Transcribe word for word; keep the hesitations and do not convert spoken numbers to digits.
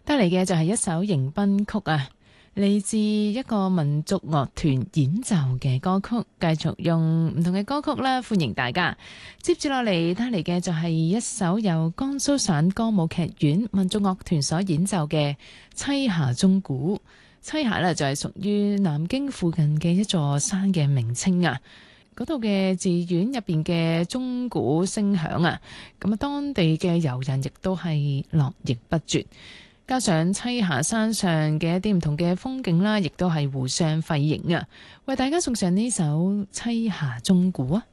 帶嚟嘅就係一首迎賓曲啊，嚟自一個民族樂團演奏嘅歌曲，繼續用唔同嘅歌曲啦，歡迎大家。接住落嚟帶嚟嘅就係一首由江蘇省歌舞劇院民族樂團所演奏嘅棲霞鐘鼓。棲霞呢就係屬於南京附近嘅一座山嘅名稱啊。嗰度嘅寺院入邊嘅鐘鼓聲響啊，咁啊當地嘅遊人亦都係絡繹不絕，加上棲霞山上嘅一啲唔同嘅風景啦，亦都係互相輝映啊！為大家送上呢首棲霞鐘鼓啊！